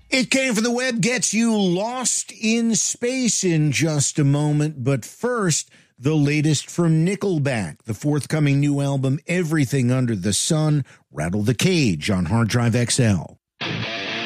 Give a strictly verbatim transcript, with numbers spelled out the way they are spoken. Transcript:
It Came from the Web gets you lost in space in just a moment. But first, the latest from Nickelback, the forthcoming new album, Everything Under the Sun. Rattle the Cage on Hard Drive X L.